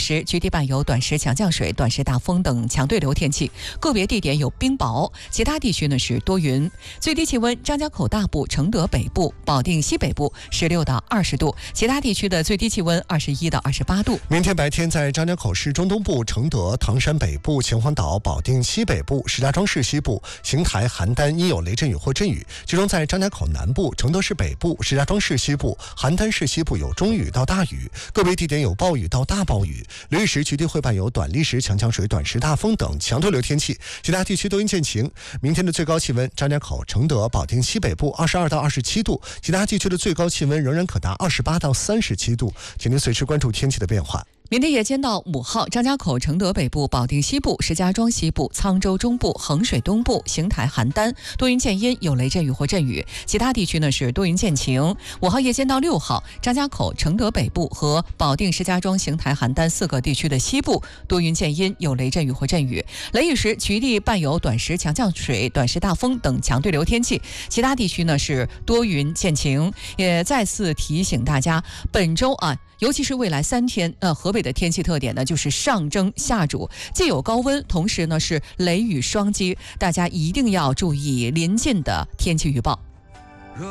时局地伴有短时强降水、短时大风等强对流天气，个别地点有冰雹，其他地区呢是多云。最低气温：张家口大部、承德北部、保定西北部16到20度，其他地区的最低气温21到28度。 明天白天在张家口市中东部、承德、唐山北部、秦皇岛、保定西北部、石家庄市西部、邢台、邯郸阴有雷阵雨或阵雨，其中在张家口南部、承德市北部、石家庄市西部、邯郸市西部有中雨到大雨，个别地点有暴雨到大暴雨。流域时局地会伴有短历时强降水、短时大风等强对流天气，其他地区多云见晴。明天的最高气温：张家口、承德、保定西北部22到27度，其他地区的最高气温仍然可达28到37度。请您随时关注天气的变化。 明天夜间到5号，张家口、承德北部、保定西部、石家庄西部、沧州中部、衡水东部、邢台、邯郸多云见阴，有雷阵雨或阵雨，其他地区呢是多云见晴。5号夜间到6号，张家口、承德北部和保定、石家庄、邢台、邯郸4个地区的西部多云见阴，有雷阵雨或阵雨。雷雨时局地伴有短时强降水、短时大风等强对流天气，其他地区呢是多云见晴。也再次提醒大家，本周尤其是未来3天，河北的天气特点呢，就是上蒸下煮，既有高温，同时呢是雷雨双击，大家一定要注意临近的天气预报。